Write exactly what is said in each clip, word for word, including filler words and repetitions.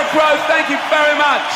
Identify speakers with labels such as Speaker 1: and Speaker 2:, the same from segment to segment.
Speaker 1: Crow, thank you very much.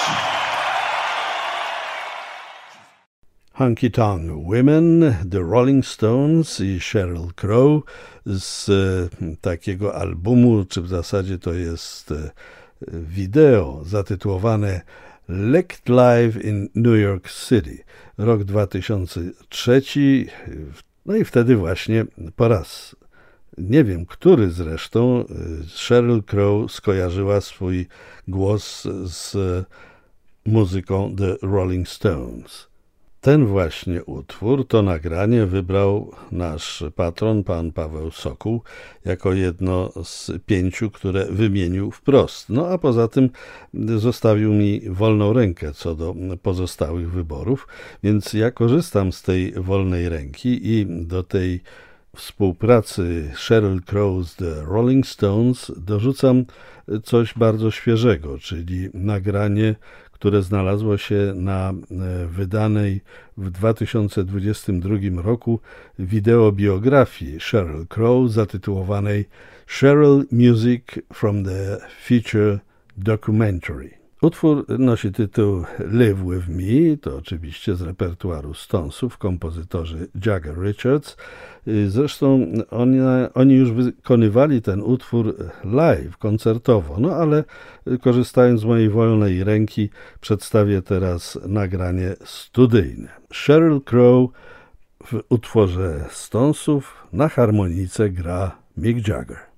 Speaker 2: Honky Tonk Women, The Rolling Stones i Sheryl Crow z e, takiego albumu, czy w zasadzie to jest e, wideo zatytułowane Licked Live in New York City, rok dwa tysiące trzeci. No i wtedy właśnie po raz, nie wiem który zresztą, Sheryl Crow skojarzyła swój głos z muzyką The Rolling Stones. Ten właśnie utwór, to nagranie wybrał nasz patron, pan Paweł Sokół, jako jedno z pięciu, które wymienił wprost. No a poza tym zostawił mi wolną rękę co do pozostałych wyborów, więc ja korzystam z tej wolnej ręki i do tej współpracy Sheryl Crow z The Rolling Stones dorzucam coś bardzo świeżego, czyli nagranie, które znalazło się na wydanej w dwa tysiące dwudziestym drugim roku wideobiografii Sheryl Crow zatytułowanej Sheryl Music from the Future Documentary. Utwór nosi tytuł Live With Me, to oczywiście z repertuaru Stonesów, kompozytorzy Jagger Richards. Zresztą oni, oni już wykonywali ten utwór live, koncertowo, no ale korzystając z mojej wolnej ręki przedstawię teraz nagranie studyjne. Sheryl Crow w utworze Stonesów na harmonice gra Mick Jagger.